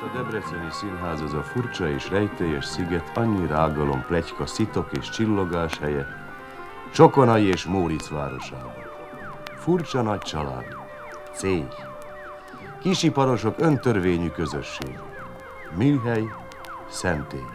a debreceni színház az a furcsa és rejtélyes sziget, annyi rágalom, pletyka, szitok és csillogás helye, Csokonai és Móricz városában. Furcsa nagy család, céh, kisiparosok öntörvényű közösség, műhely, szentély.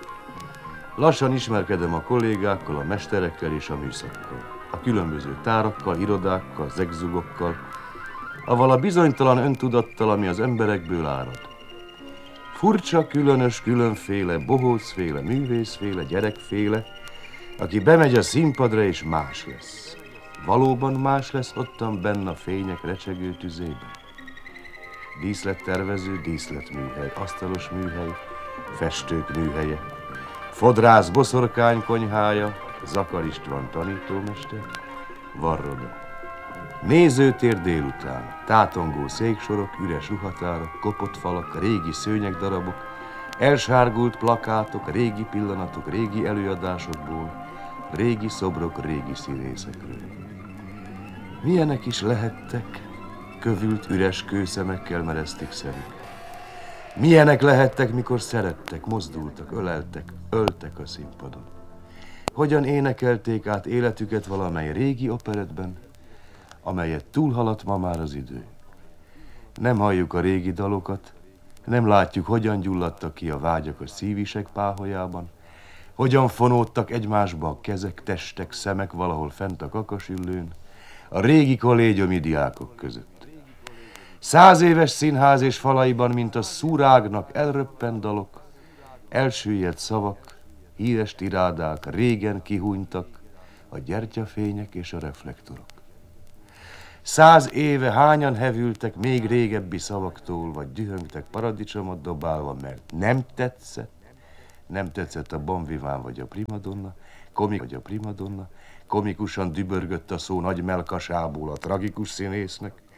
Lassan ismerkedem a kollégákkal, a mesterekkel és a műszakkal, a különböző tárakkal, irodákkal, zegzugokkal, avval a bizonytalan öntudattal, ami az emberekből árad. Furcsa, különös, különféle, bohócféle, művészféle, gyerekféle, aki bemegy a színpadra és más lesz. Valóban más lesz ottan benn a fények recsegő tüzében. Díszlettervező, díszletműhely, asztalos műhely, festők műhelye, fodrász boszorkány konyhája, Zakar István tanítómester, varroda. Nézőtér délután, tátongó széksorok, üres ruhatárak, kopott falak, régi szőnyegdarabok, elsárgult plakátok, régi pillanatok, régi előadásokból, régi szobrok, régi színészekről. Milyenek is lehettek, kövült üres kőszemekkel mereztik szemük. Milyenek lehettek, mikor szerettek, mozdultak, öleltek, öltek a színpadon. Hogyan énekelték át életüket valamely régi operettben, amelyet túlhaladt ma már az idő. Nem halljuk a régi dalokat, nem látjuk, hogyan gyulladtak ki a vágyak a szívisek páholyában, hogyan fonódtak egymásba a kezek, testek, szemek valahol fent a kakasüllőn, a régi kollégiumi diákok között. 100 éves színház és falaiban, mint a szurágnak elröppent dalok, elsüllyedt szavak, híres tirádák régen kihúnytak, a gyertyafények és a reflektorok. 100 éve hányan hevültek még régebbi szavaktól, vagy dühöngtek paradicsomot dobálva, mert nem tetszett a Bon Vivant vagy a primadonna, komikusan dübörgött a szó nagy melkasából a tragikus színésznek,